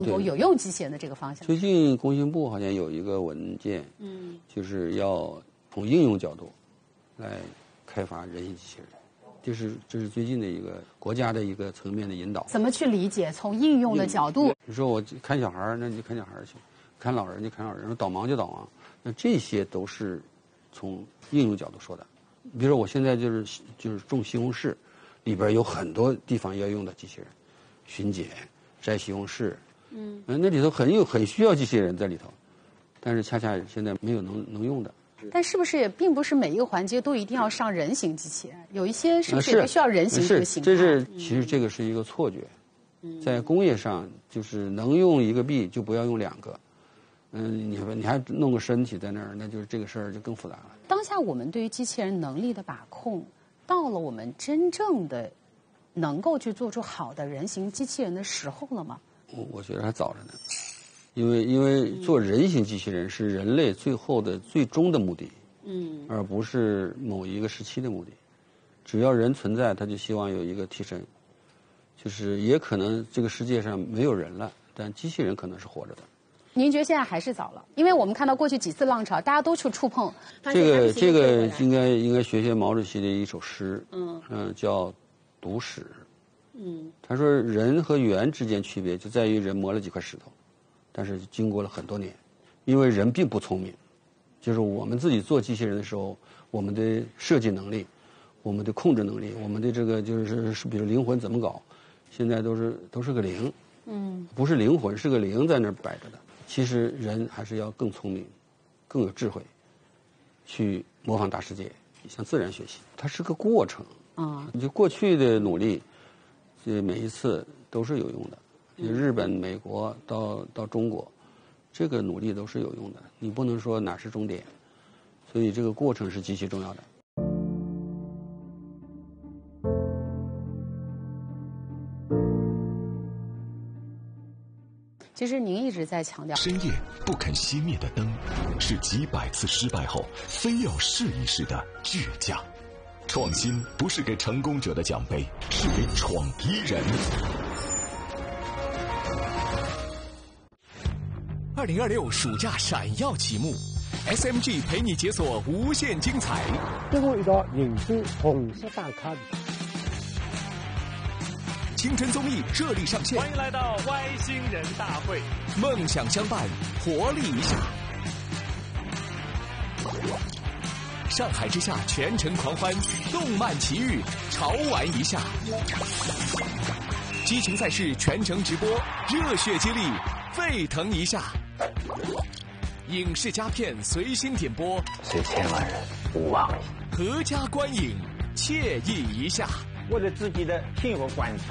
有用机器人的这个方向。 最近工信部好像有一个文件，就是要从应用角度来开发人形机器人。这是最近的一个国家的一个层面的引导。 怎么去理解？从应用的角度， 你说我看小孩，那你就看小孩去；看老人就看老人；说导盲就导盲。那这些都是从应用角度说的。比如说我现在就是种西红柿，里边有很多地方要用到机器人，巡检、摘西红柿，那里头很需要机器人在里头，但是恰恰现在没有能用的。 但是不是也并不是每一个环节都一定要上人形机器人？有一些是不是也不需要人形这个形态？ 其实这个是一个错觉，在工业上就是能用一个臂就不要用两个。你还弄个身体在那儿，那就是这个事儿就更复杂了。 当下我们对于机器人能力的把控，到了我们真正的能够去做出好的人形机器人的时候了吗？ 我觉得还早着呢。因为做人形机器人是人类最终的目的，而不是某一个时期的目的。只要人存在，他就希望有一个替身，就是也可能这个世界上没有人了，但机器人可能是活着的。 您觉得现在还是早了？因为我们看到过去几次浪潮，大家都去触碰。 这个应该学毛主席的一首诗，叫《读史》。他说人和猿之间区别就在于人磨了几块石头。但是经过了很多年，因为人并不聪明，就是我们自己做机器人的时候，我们的设计能力、我们的控制能力、我们的这个就是比如灵魂怎么搞，现在都是个零，不是灵魂，是个零在那儿摆着的。其实人还是要更聪明、更有智慧，去模仿大世界，向自然学习。它是个过程啊，你就过去的努力，每一次都是有用的。日本、美国到中国，这个努力都是有用的。你不能说哪是终点，所以这个过程是极其重要的。 其实您一直在强调， 深夜不肯熄灭的灯，是几百次失败后非要试一试的倔强。创新不是给成功者的奖杯，是给闯敌人。2026暑假闪耀启幕 ，SMG 陪你解锁无限精彩。 最后一个影视红色大咖。 青春综艺热力上线， 欢迎来到外星人大会， 梦想相伴，活力一下。上海之下全程狂欢，动漫奇遇，潮玩一下。激情赛事全程直播，热血激励，沸腾一下。影视佳片随心点播， 随千万人勿忘你。 阖家观影，惬意一下。 为了自己的幸福观察。